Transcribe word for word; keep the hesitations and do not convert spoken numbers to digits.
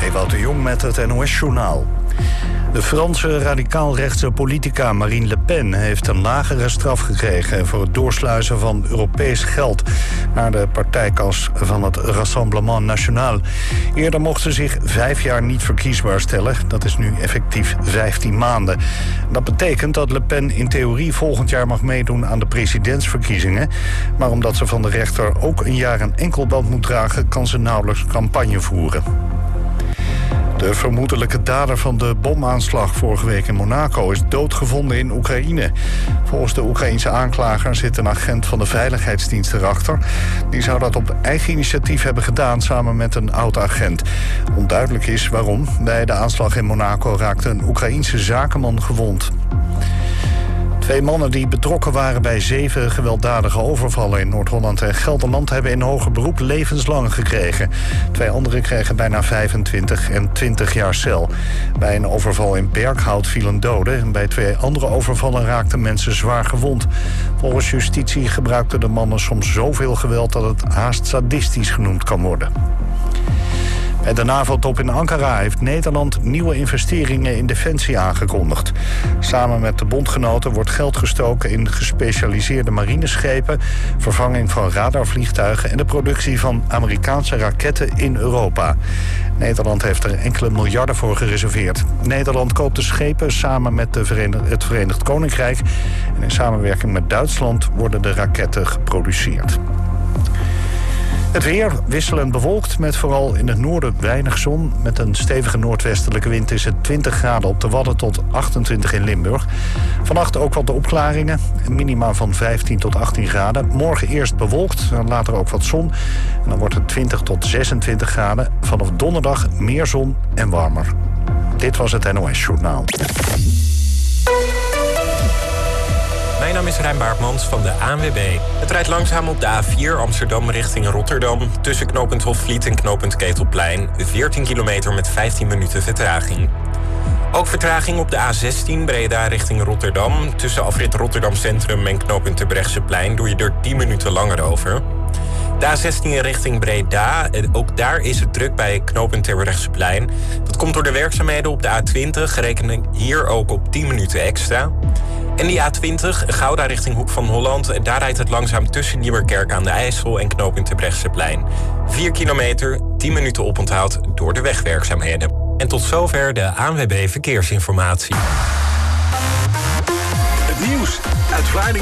Ewout de Jong met het N O S-journaal. De Franse radicaal-rechtse politica Marine Le Pen heeft een lagere straf gekregen voor het doorsluizen van Europees geld naar de partijkas van het Rassemblement National. Eerder mocht ze zich vijf jaar niet verkiesbaar stellen. Dat is nu effectief vijftien maanden. Dat betekent dat Le Pen in theorie volgend jaar mag meedoen aan de presidentsverkiezingen. Maar omdat ze van de rechter ook een jaar een enkelband moet dragen, kan ze nauwelijks campagne voeren. De vermoedelijke dader van de bomaanslag vorige week in Monaco is doodgevonden in Oekraïne. Volgens de Oekraïense aanklager zit een agent van de veiligheidsdienst erachter. Die zou dat op eigen initiatief hebben gedaan samen met een oud-agent. Onduidelijk is waarom. Bij de aanslag in Monaco raakte een Oekraïense zakenman gewond. Twee mannen die betrokken waren bij zeven gewelddadige overvallen in Noord-Holland en Gelderland hebben in hoger beroep levenslang gekregen. Twee anderen kregen bijna vijfentwintig en twintig jaar cel. Bij een overval in Berkhout vielen doden en bij twee andere overvallen raakten mensen zwaar gewond. Volgens justitie gebruikten de mannen soms zoveel geweld dat het haast sadistisch genoemd kan worden. Bij de NAVO-top in Ankara heeft Nederland nieuwe investeringen in defensie aangekondigd. Samen met de bondgenoten wordt geld gestoken in gespecialiseerde marineschepen, vervanging van radarvliegtuigen en de productie van Amerikaanse raketten in Europa. Nederland heeft er enkele miljarden voor gereserveerd. Nederland koopt de schepen samen met de Verenigd, het Verenigd Koninkrijk en in samenwerking met Duitsland worden de raketten geproduceerd. Het weer wisselend bewolkt met vooral in het noorden weinig zon. Met een stevige noordwestelijke wind is het twintig graden op de Wadden tot achtentwintig in Limburg. Vannacht ook wat de opklaringen. Een minima van vijftien tot achttien graden. Morgen eerst bewolkt, later ook wat zon. En dan wordt het twintig tot zesentwintig graden. Vanaf donderdag meer zon en warmer. Dit was het N O S-journaal. Mijn naam is Rijn Baartmans van de A N W B. Het rijdt langzaam op de A vier Amsterdam richting Rotterdam. Tussen knooppunt Hofvliet en knooppunt Ketelplein. veertien kilometer met vijftien minuten vertraging. Ook vertraging op de A zestien Breda richting Rotterdam. Tussen afrit Rotterdam Centrum en knooppunt Terbrechtseplein doe je er tien minuten langer over. De A zestien richting Breda, ook daar is het druk bij knooppunt Terbrechtseplein. Dat komt door de werkzaamheden op de A twintig, rekenen hier ook op tien minuten extra. En die A twintig, Gouda richting Hoek van Holland, daar rijdt het langzaam tussen Nieuwerkerk aan de IJssel en knooppunt Terbrechtseplein. vier kilometer, tien minuten oponthoud door de wegwerkzaamheden. En tot zover de A N W B Verkeersinformatie. Het nieuws uit Vlaardingen.